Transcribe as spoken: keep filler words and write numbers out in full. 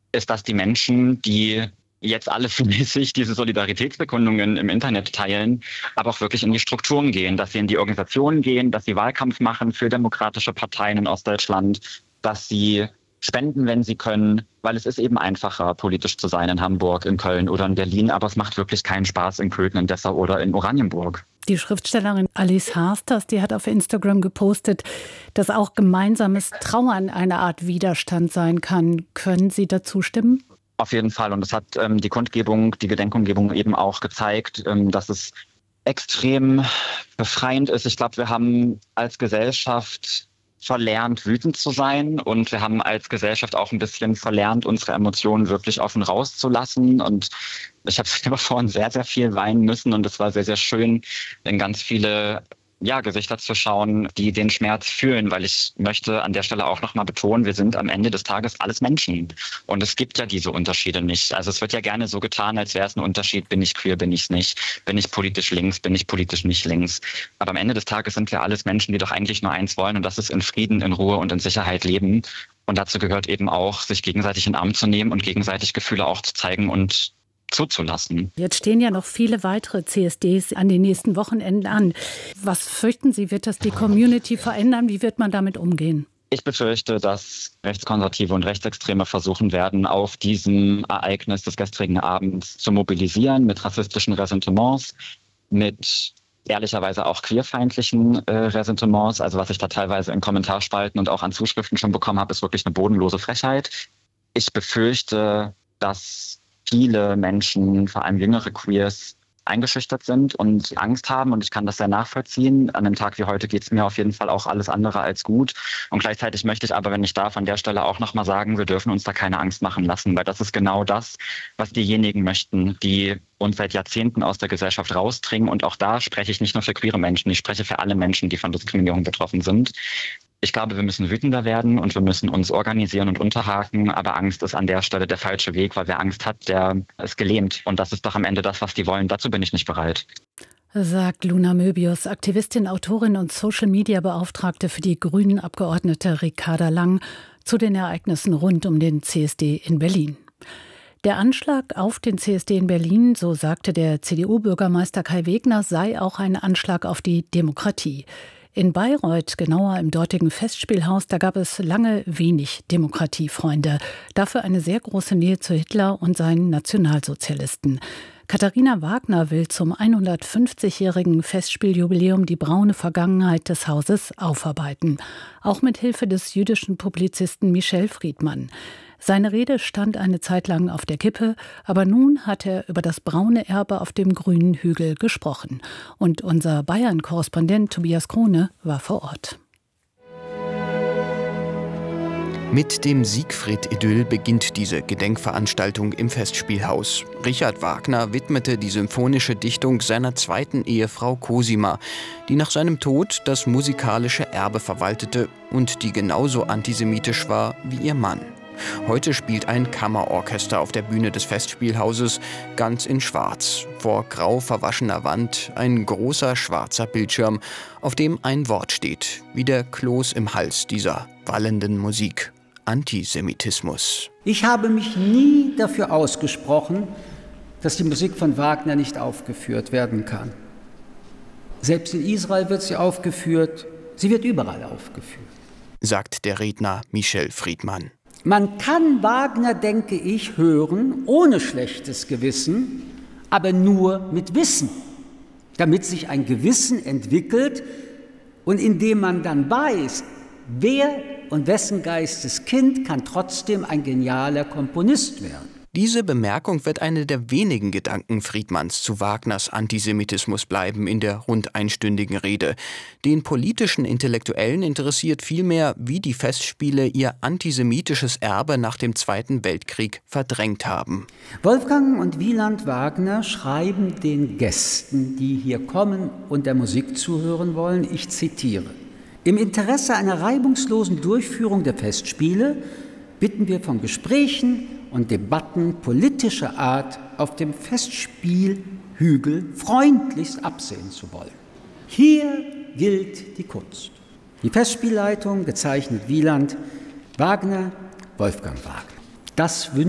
ist, dass die Menschen, die jetzt alle fleißig diese Solidaritätsbekundungen im Internet teilen, aber auch wirklich in die Strukturen gehen, dass sie in die Organisationen gehen, dass sie Wahlkampf machen für demokratische Parteien in Ostdeutschland, dass sie spenden, wenn sie können, weil es ist eben einfacher, politisch zu sein in Hamburg, in Köln oder in Berlin, aber es macht wirklich keinen Spaß in Köthen, in Dessau oder in Oranienburg. Die Schriftstellerin Alice Harsters, die hat auf Instagram gepostet, dass auch gemeinsames Trauern eine Art Widerstand sein kann. Können Sie dazu stimmen? Auf jeden Fall. Und das hat ähm, die Kundgebung, die Gedenkumgebung eben auch gezeigt, ähm, dass es extrem befreiend ist. Ich glaube, wir haben als Gesellschaft verlernt, wütend zu sein. Und wir haben als Gesellschaft auch ein bisschen verlernt, unsere Emotionen wirklich offen rauszulassen. Und ich habe selber vorhin sehr, sehr viel weinen müssen. Und es war sehr, sehr schön, in ganz viele ja, Gesichter zu schauen, die den Schmerz fühlen, weil ich möchte an der Stelle auch nochmal betonen, wir sind am Ende des Tages alles Menschen. Und es gibt ja diese Unterschiede nicht. Also es wird ja gerne so getan, als wäre es ein Unterschied, bin ich queer, bin ich es nicht, bin ich politisch links, bin ich politisch nicht links. Aber am Ende des Tages sind wir alles Menschen, die doch eigentlich nur eins wollen und das ist in Frieden, in Ruhe und in Sicherheit leben. Und dazu gehört eben auch, sich gegenseitig in den Arm zu nehmen und gegenseitig Gefühle auch zu zeigen und zuzulassen. Jetzt stehen ja noch viele weitere C S Ds an den nächsten Wochenenden an. Was fürchten Sie, wird das die Community verändern? Wie wird man damit umgehen? Ich befürchte, dass Rechtskonservative und Rechtsextreme versuchen werden, auf diesem Ereignis des gestrigen Abends zu mobilisieren mit rassistischen Ressentiments, mit ehrlicherweise auch queerfeindlichen äh, Ressentiments. Also was ich da teilweise in Kommentarspalten und auch an Zuschriften schon bekommen habe, ist wirklich eine bodenlose Frechheit. Ich befürchte, dass viele Menschen, vor allem jüngere Queers, eingeschüchtert sind und Angst haben und ich kann das sehr nachvollziehen. An einem Tag wie heute geht es mir auf jeden Fall auch alles andere als gut und gleichzeitig möchte ich aber, wenn ich darf, an der Stelle auch nochmal sagen, wir dürfen uns da keine Angst machen lassen, weil das ist genau das, was diejenigen möchten, die uns seit Jahrzehnten aus der Gesellschaft rausdringen und auch da spreche ich nicht nur für queere Menschen, ich spreche für alle Menschen, die von Diskriminierung betroffen sind. Ich glaube, wir müssen wütender werden und wir müssen uns organisieren und unterhaken, aber Angst ist an der Stelle der falsche Weg, weil wer Angst hat, der ist gelähmt. Und das ist doch am Ende das, was die wollen. Dazu bin ich nicht bereit. Sagt Luna Möbius, Aktivistin, Autorin und Social-Media-Beauftragte für die Grünen-Abgeordnete Ricarda Lang zu den Ereignissen rund um den C S D in Berlin. Der Anschlag auf den C S D in Berlin, so sagte der C D U-Bürgermeister Kai Wegner, sei auch ein Anschlag auf die Demokratie. In Bayreuth, genauer im dortigen Festspielhaus, da gab es lange wenig Demokratiefreunde. Dafür eine sehr große Nähe zu Hitler und seinen Nationalsozialisten. Katharina Wagner will zum hundertfünfzigjährigen Festspieljubiläum die braune Vergangenheit des Hauses aufarbeiten. Auch mit Hilfe des jüdischen Publizisten Michel Friedmann. Seine Rede stand eine Zeit lang auf der Kippe, aber nun hat er über das braune Erbe auf dem grünen Hügel gesprochen. Und unser Bayern-Korrespondent Tobias Krone war vor Ort. Mit dem Siegfried-Idyll beginnt diese Gedenkveranstaltung im Festspielhaus. Richard Wagner widmete die symphonische Dichtung seiner zweiten Ehefrau Cosima, die nach seinem Tod das musikalische Erbe verwaltete und die genauso antisemitisch war wie ihr Mann. Heute spielt ein Kammerorchester auf der Bühne des Festspielhauses, ganz in Schwarz. Vor grau verwaschener Wand ein großer schwarzer Bildschirm, auf dem ein Wort steht, wie der Kloß im Hals dieser wallenden Musik. Antisemitismus. Ich habe mich nie dafür ausgesprochen, dass die Musik von Wagner nicht aufgeführt werden kann. Selbst in Israel wird sie aufgeführt, sie wird überall aufgeführt. Sagt der Redner Michel Friedmann. Man kann Wagner, denke ich, hören, ohne schlechtes Gewissen, aber nur mit Wissen, damit sich ein Gewissen entwickelt und indem man dann weiß, wer und wessen Geisteskind kann trotzdem ein genialer Komponist werden. Diese Bemerkung wird eine der wenigen Gedanken Friedmanns zu Wagners Antisemitismus bleiben in der rund einstündigen Rede. Den politischen Intellektuellen interessiert vielmehr, wie die Festspiele ihr antisemitisches Erbe nach dem Zweiten Weltkrieg verdrängt haben. Wolfgang und Wieland Wagner schreiben den Gästen, die hier kommen und der Musik zuhören wollen, ich zitiere: Im Interesse einer reibungslosen Durchführung der Festspiele bitten wir von Gesprächen und Debatten politischer Art auf dem Festspielhügel freundlichst absehen zu wollen. Hier gilt die Kunst. Die Festspielleitung, gezeichnet Wieland, Wagner, Wolfgang Wagner. Das wünsche